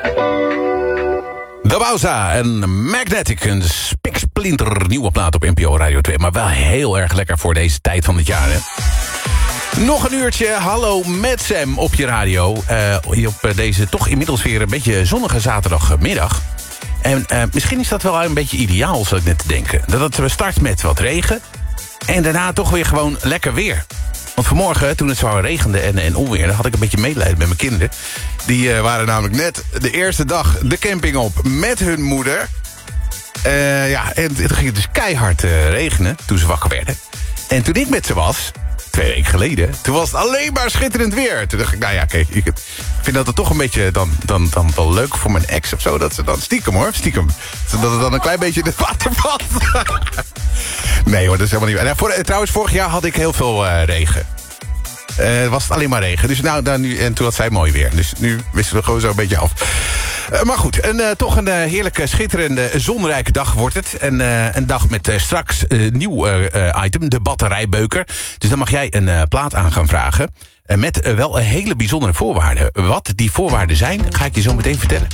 De Bauza en Magnetic, een spiksplinter nieuwe plaat op NPO Radio 2. Maar wel heel erg lekker voor deze tijd van het jaar, hè? Nog een uurtje Hallo met Sam op je radio. Hier op deze toch inmiddels weer een beetje zonnige zaterdagmiddag. En misschien is dat wel een beetje ideaal, zou ik net te denken. Dat het start met wat regen. En daarna toch weer gewoon lekker weer. Want vanmorgen, toen het zo regende en onweer, dan had ik een beetje medelijden met mijn kinderen. Die waren namelijk net de eerste dag de camping op met hun moeder. En toen ging het dus keihard regenen toen ze wakker werden. En toen ik met ze was, 2 weken geleden, toen was het alleen maar schitterend weer. Toen dacht ik, nou ja, kijk, ik vind dat het toch een beetje dan wel leuk voor mijn ex of zo. Dat ze dan stiekem, dat het dan een klein beetje in het water valt. Nee hoor, dat is helemaal niet. Trouwens, vorig jaar had ik heel veel regen. Was het alleen maar regen. Dus nu, en toen had zij mooi weer. Dus nu wisten we gewoon zo een beetje af. Maar goed, toch een heerlijke, schitterende, zonrijke dag wordt het. Een dag met straks een nieuw item, de batterijbeuker. Dus dan mag jij een plaat aan gaan vragen. Met wel een hele bijzondere voorwaarden. Wat die voorwaarden zijn, ga ik je zo meteen vertellen.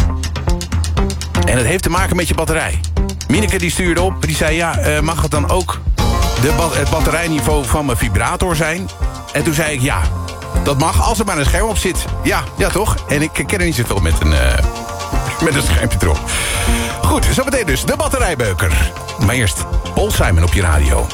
En het heeft te maken met je batterij. Mineke die stuurde op, die zei, mag het dan ook het batterijniveau van mijn vibrator zijn? En toen zei ik, ja, dat mag als er maar een scherm op zit. Ja toch? En ik ken er niet zoveel met een schermpje erop. Goed, zometeen dus de batterijbeuker. Maar eerst Paul Simon op je radio.